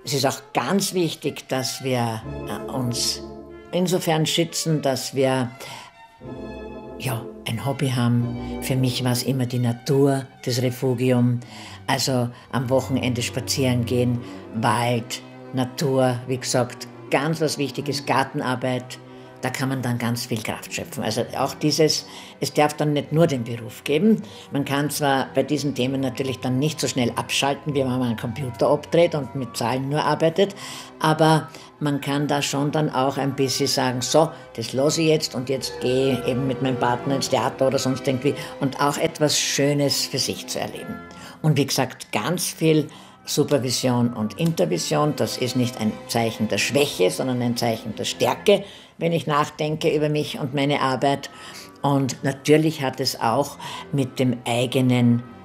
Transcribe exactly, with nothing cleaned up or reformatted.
Es ist auch ganz wichtig, dass wir äh, uns insofern schützen, dass wir ja, ein Hobby haben. Für mich war es immer die Natur, das Refugium. Also am Wochenende spazieren gehen, Wald, Natur, wie gesagt, ganz was Wichtiges, Gartenarbeit. Da kann man dann ganz viel Kraft schöpfen. Also auch dieses, es darf dann nicht nur den Beruf geben. Man kann zwar bei diesen Themen natürlich dann nicht so schnell abschalten, wie wenn man einen Computer abdreht und mit Zahlen nur arbeitet, aber man kann da schon dann auch ein bisschen sagen, so, das lasse ich jetzt und jetzt gehe ich eben mit meinem Partner ins Theater oder sonst irgendwie und auch etwas Schönes für sich zu erleben. Und wie gesagt, ganz viel Supervision und Intervision, das ist nicht ein Zeichen der Schwäche, sondern ein Zeichen der Stärke, wenn ich nachdenke über mich und meine Arbeit. Und natürlich hat es auch mit dem eigenen